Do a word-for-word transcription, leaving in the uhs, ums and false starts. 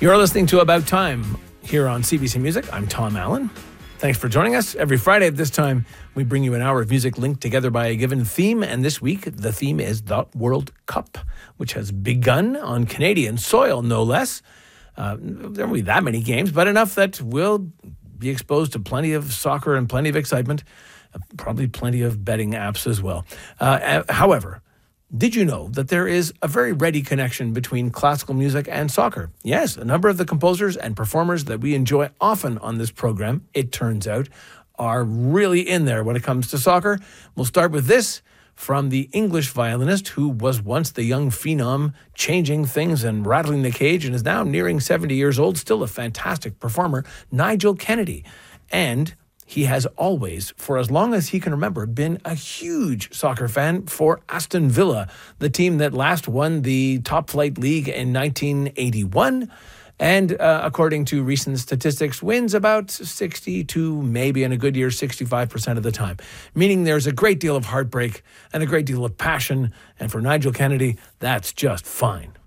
You're listening to About Time here on C B C Music. I'm Tom Allen. Thanks for joining us. Every Friday at this time, we bring you an hour of music linked together by a given theme. And this week, the theme is the World Cup, which has begun on Canadian soil, no less. Uh, there won't be that many games, but enough that we'll be exposed to plenty of soccer and plenty of excitement, uh, probably plenty of betting apps as well. Uh, however, did you know that there is a very ready connection between classical music and soccer? Yes, a number of the composers and performers that we enjoy often on this program, it turns out, are really in there when it comes to soccer. We'll start with this from the English violinist who was once the young phenom changing things and rattling the cage and is now nearing seventy years old, still a fantastic performer, Nigel Kennedy. And he has always, for as long as he can remember, been a huge soccer fan for Aston Villa, the team that last won the top flight league in nineteen eighty-one. And uh, according to recent statistics, wins about sixty to maybe in a good year, sixty-five percent of the time. Meaning there's a great deal of heartbreak and a great deal of passion. And for Nigel Kennedy, that's just fine.